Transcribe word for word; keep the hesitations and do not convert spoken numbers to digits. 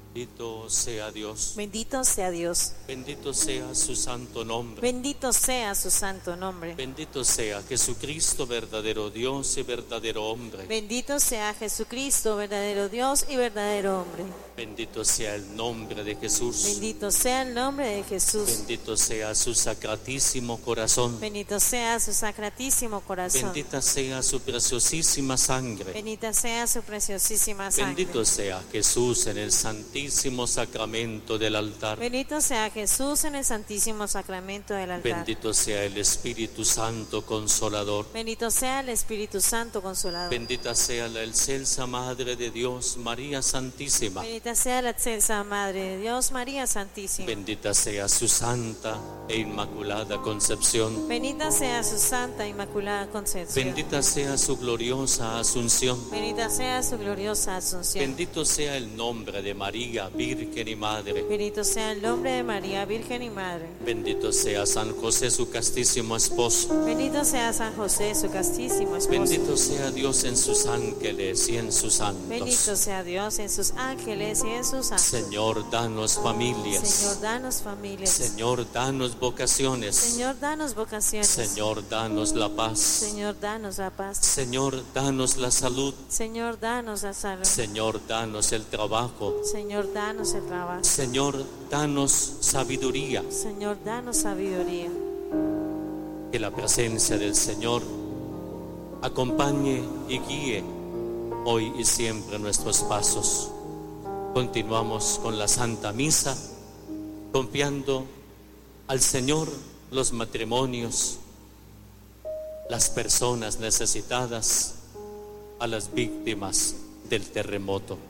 Bendito sea Dios. Bendito sea Dios. Bendito sea su santo nombre. Bendito sea su santo nombre. Bendito sea Jesucristo, verdadero Dios y verdadero hombre. Bendito sea Jesucristo, verdadero Dios y verdadero hombre. Bendito sea el nombre de Jesús. Bendito sea el nombre de Jesús. Bendito sea su sacratísimo corazón. Bendito sea su sacratísimo corazón. Bendita sea su preciosísima sangre. Bendita sea su preciosísima sangre. Bendito sea Jesús en el santísimo sacramento del altar. Bendito sea Jesús en el santísimo sacramento del altar. Bendito sea el Espíritu Santo Consolador. Bendito sea el Espíritu Santo Consolador. Bendita sea la excelsa Madre de Dios, María Santísima. Bendita sea la excelsa Madre de Dios, María Santísima. Bendita sea su santa e inmaculada concepción. Bendita sea su santa e inmaculada concepción. Bendita sea su gloriosa asunción. Bendita sea su gloriosa asunción. Bendito sea el nombre de María, Virgen y Madre. Bendito sea el nombre de María, Virgen y Madre. Bendito sea San José, su castísimo esposo. Bendito sea San José, su castísimo esposo. Bendito sea Dios en sus ángeles y en sus santos. Bendito sea Dios en sus ángeles y en sus santos. Señor, danos familias. Señor, danos familias. Señor, danos vocaciones. Señor, danos vocaciones. Señor, danos la paz. Señor, danos la paz. Señor, danos la salud. Señor, danos la salud. Señor, danos el trabajo. Señor, danos el trabajo. Señor, danos sabiduría. Señor, danos sabiduría. Que la presencia del Señor acompañe y guíe hoy y siempre nuestros pasos. Continuamos con la Santa Misa, confiando al Señor los matrimonios, las personas necesitadas, a las víctimas del terremoto.